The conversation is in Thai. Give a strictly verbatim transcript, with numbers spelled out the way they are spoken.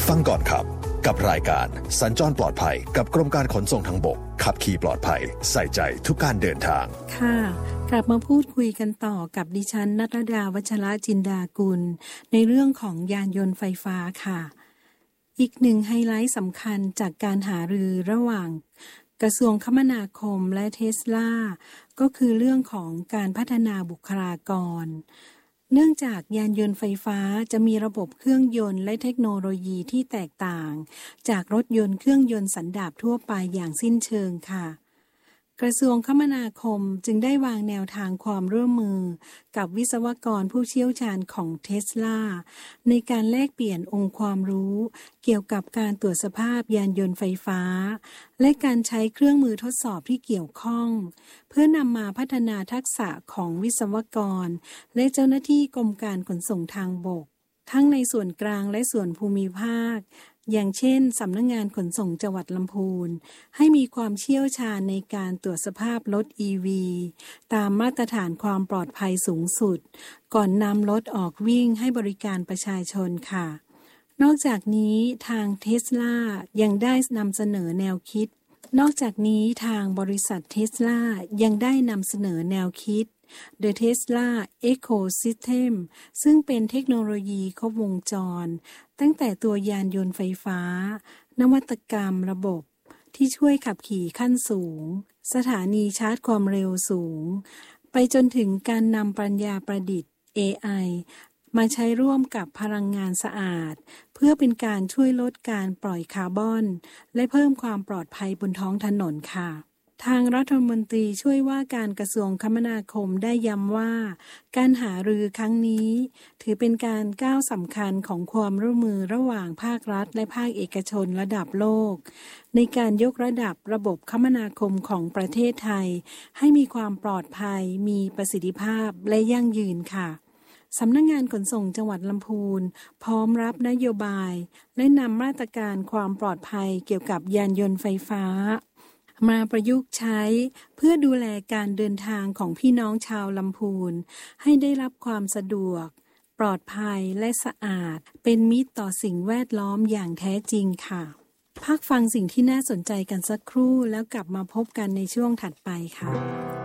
ฟังก่อนขับกับรายการสัญจรปลอดภัยกับกรมการขนส่งทางบกขับขี่ปลอดภัยใส่ใจทุกการเดินทางค่ะกลับมาพูดคุยกันต่อกับดิฉันณัฐดาวัชระจินดากุลในเรื่องของยานยนต์ไฟฟ้าค่ะอีกหนึ่งไฮไลท์สำคัญจากการหารือระหว่างกระทรวงคมนาคมและเทสลาก็คือเรื่องของการพัฒนาบุคลากรเนื่องจากยานยนต์ไฟฟ้าจะมีระบบเครื่องยนต์และเทคโนโลยีที่แตกต่างจากรถยนต์เครื่องยนต์สันดาปทั่วไปอย่างสิ้นเชิงค่ะกระทรวงคมนาคมจึงได้วางแนวทางความร่วมมือกับวิศวกรผู้เชี่ยวชาญของเทสลาในการแลกเปลี่ยนองค์ความรู้เกี่ยวกับการตรวจสภาพยานยนต์ไฟฟ้าและการใช้เครื่องมือทดสอบที่เกี่ยวข้องเพื่อนำมาพัฒนาทักษะของวิศวกรและเจ้าหน้าที่กรมการขนส่งทางบกทั้งในส่วนกลางและส่วนภูมิภาคอย่างเช่นสำนักงานขนส่งจังหวัดลำพูนให้มีความเชี่ยวชาญในการตรวจสภาพรถ อี วี ตามมาตรฐานความปลอดภัยสูงสุดก่อนนำรถออกวิ่งให้บริการประชาชนค่ะนอกจากนี้ทางเทสลายังได้นำเสนอแนวคิดนอกจากนี้ทางบริษัทเทสลายังได้นำเสนอแนวคิดThe Tesla Ecosystem ซึ่งเป็นเทคโนโลยีครบวงจรตั้งแต่ตัวยานยนต์ไฟฟ้านวัตกรรมระบบที่ช่วยขับขี่ขั้นสูงสถานีชาร์จความเร็วสูงไปจนถึงการนำปัญญาประดิษฐ์ เอ ไอ มาใช้ร่วมกับพลังงานสะอาดเพื่อเป็นการช่วยลดการปล่อยคาร์บอนและเพิ่มความปลอดภัยบนท้องถนนค่ะทางรัฐมนตรีช่วยว่าการกระทรวงคมนาคมได้ย้ำว่าการหารือครั้งนี้ถือเป็นการก้าวสำคัญของความร่วมมือระหว่างภาครัฐและภาคเอกชนระดับโลกในการยกระดับระบบคมนาคมของประเทศไทยให้มีความปลอดภัยมีประสิทธิภาพและยั่งยืนค่ะสำนักงานขนส่งจังหวัดลำพูนพร้อมรับนโยบายและนำมาตรการความปลอดภัยเกี่ยวกับยานยนต์ไฟฟ้ามาประยุกต์ใช้เพื่อดูแลการเดินทางของพี่น้องชาวลำพูนให้ได้รับความสะดวกปลอดภัยและสะอาดเป็นมิตรต่อสิ่งแวดล้อมอย่างแท้จริงค่ะพักฟังสิ่งที่น่าสนใจกันสักครู่แล้วกลับมาพบกันในช่วงถัดไปค่ะ